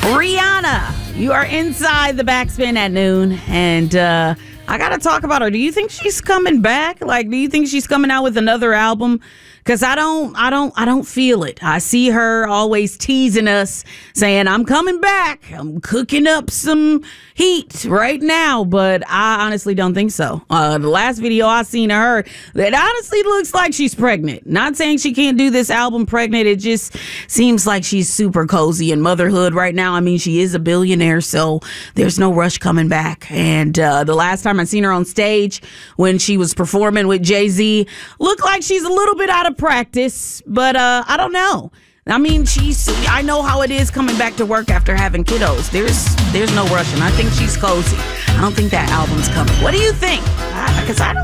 Rihanna, you are inside the Backspin at noon, and I gotta talk about her. Do you think she's coming back? Like, do you think she's coming out with another album? Because I don't feel it. I see her always teasing us, saying, I'm coming back. I'm cooking up some heat right now, but I honestly don't think so. The last video I seen of her, it honestly looks like she's pregnant. Not saying she can't do this album pregnant. It just seems like she's super cozy in motherhood right now. I mean, she is a billionaire, so there's no rush coming back. And the last time I seen her on stage when she was performing with Jay-Z, looked like she's a little bit out of practice, but I don't know. I mean, I know how it is coming back to work after having kiddos. There's no rush, and I think she's cozy. I don't think that album's coming. What do you think? Because I